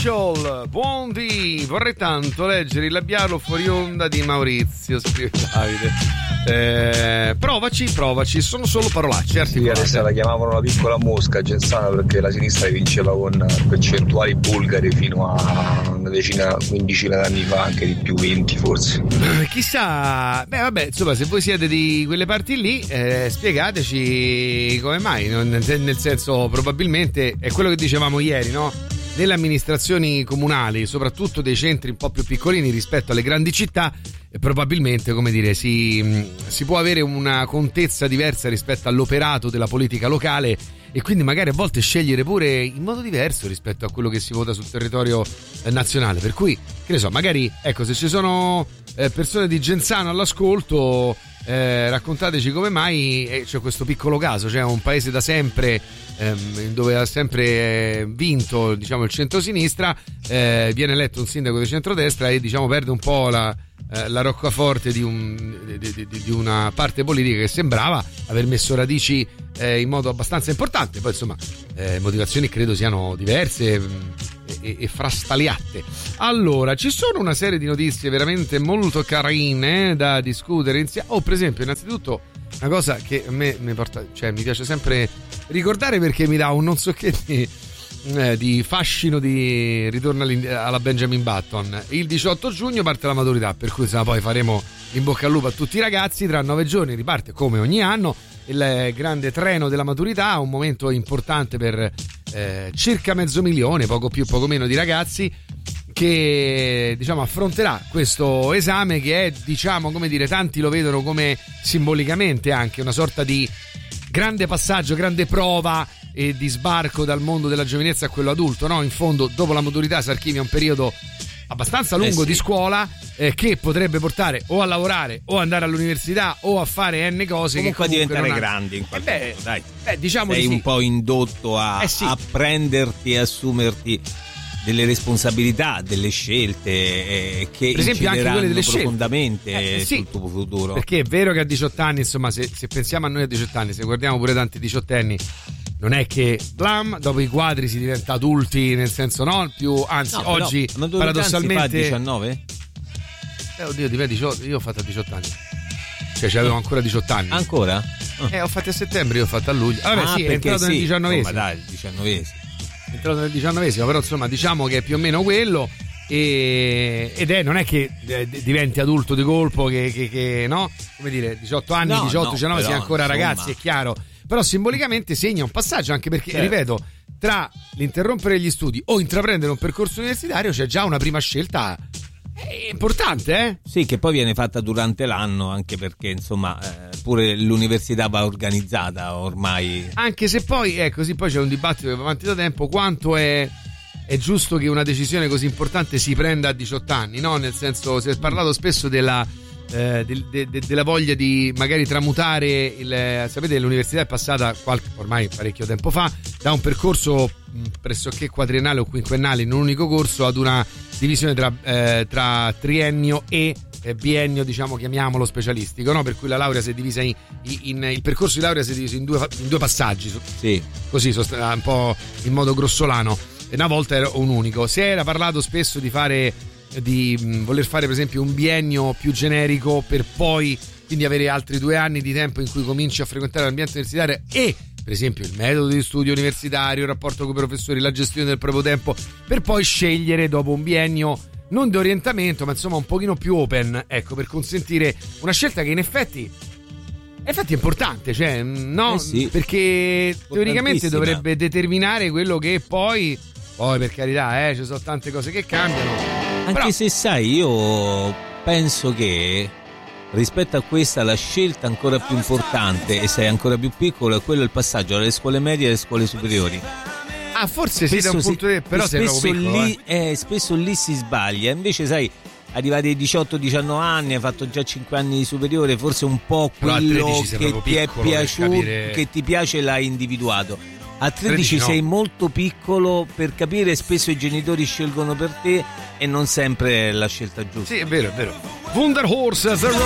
Special, buondì, vorrei tanto leggere il labialo fuori onda di Maurizio, scrive Davide. Provaci, sono solo parolacce articolate. Sì, adesso la chiamavano la piccola mosca Genzana perché la sinistra vinceva con percentuali bulgare fino a una decina, quindicina d'anni fa, anche di più, 20 forse. Chissà, vabbè, insomma, se voi siete di quelle parti lì, spiegateci come mai, nel senso, probabilmente è quello che dicevamo ieri, no? Nelle amministrazioni comunali, soprattutto dei centri un po' più piccolini rispetto alle grandi città, probabilmente, come dire, si può avere una contezza diversa rispetto all'operato della politica locale e quindi magari a volte scegliere pure in modo diverso rispetto a quello che si vota sul territorio nazionale. Per cui, che ne so, magari, ecco, se ci sono persone di Genzano all'ascolto, raccontateci come mai c'è questo piccolo caso, cioè un paese da sempre dove ha sempre vinto, diciamo, il centrosinistra, viene eletto un sindaco di centrodestra e, diciamo, perde un po' la roccaforte di una parte politica che sembrava aver messo radici in modo abbastanza importante. Poi, insomma, motivazioni credo siano diverse e frastaliate. Allora, ci sono una serie di notizie veramente molto carine da discutere insieme. Per esempio, innanzitutto, una cosa che a me mi porta, cioè mi piace sempre ricordare perché mi dà un non so che di fascino di ritorno alla Benjamin Button. Il 18 giugno parte la maturità, per cui insomma, poi faremo in bocca al lupo a tutti i ragazzi. Tra 9 giorni riparte, come ogni anno, il grande treno della maturità, un momento importante per circa 500.000, poco più poco meno, di ragazzi che, diciamo, affronterà questo esame che è, diciamo, come dire, tanti lo vedono come simbolicamente anche una sorta di grande passaggio, grande prova e di sbarco dal mondo della giovinezza a quello adulto, no? In fondo, dopo la maturità si archivia un periodo abbastanza lungo di scuola che potrebbe portare o a lavorare o andare all'università o a fare N cose, comunque che diventare grandi in qualche modo, dai. Diciamo sei di sì. Un po' indotto a prenderti e assumerti delle responsabilità, delle scelte che per esempio anche quelle delle profondamente sul tuo futuro. Perché è vero che a 18 anni, insomma, se pensiamo a noi a 18 anni, se guardiamo pure tanti diciottenni, non è che blam, dopo i quadri si diventa adulti, nel senso, no, più, anzi, no, oggi paradossalmente fa 19? Oddio, dipende, io ho fatto a 18 anni. Cioè avevo ancora 18 anni. Ancora? Ho fatto a settembre, io ho fatto a luglio. Vabbè, sì, è entrato nel 19esimo. Ma dai, il 19esimo. È entrato nel 19esimo, però insomma, diciamo che è più o meno quello. Non è che diventi adulto di colpo, che no? Come dire, 18 anni, 18, 19 sei ancora ragazzi, è chiaro. Però simbolicamente segna un passaggio, anche perché, ripeto, tra l'interrompere gli studi o intraprendere un percorso universitario c'è già una prima scelta importante, Sì, che poi viene fatta durante l'anno, anche perché, insomma, pure l'università va organizzata ormai. Anche se poi, così poi c'è un dibattito che va avanti da tempo, quanto è giusto che una decisione così importante si prenda a 18 anni, no? Nel senso, si è parlato spesso della voglia di magari tramutare sapete, l'università è passata ormai parecchio tempo fa da un percorso pressoché quadriennale o quinquennale in un unico corso ad una divisione tra triennio e biennio, diciamo, chiamiamolo specialistico, no? Per cui la laurea si è divisa il percorso di laurea si è diviso in due passaggi, sì, così un po' in modo grossolano, e una volta era un unico. Si era parlato spesso di voler fare, per esempio, un biennio più generico per poi quindi avere altri 2 anni di tempo in cui cominci a frequentare l'ambiente universitario e, per esempio, il metodo di studio universitario, il rapporto con i professori, la gestione del proprio tempo, per poi scegliere dopo un biennio non di orientamento, ma insomma un pochino più open, ecco, per consentire una scelta che in effetti è importante, cioè, no? Sì. Perché teoricamente dovrebbe determinare quello che poi per carità, ci sono tante cose che cambiano. Anche però, se sai, io penso che rispetto a questa la scelta ancora più importante, e sei ancora più piccolo, è quello del passaggio dalle scuole medie alle scuole superiori. Forse sì, da un punto di vista, però sei proprio piccolo, spesso lì si sbaglia. Invece, sai, arrivati ai 18-19 anni, hai fatto già 5 anni di superiore, forse un po' quello che ti è piaciuto, che ti piace, l'hai individuato. A 13 sei molto piccolo per capire, spesso i genitori scelgono per te e non sempre è la scelta giusta. Sì, è vero. Wunderhorse,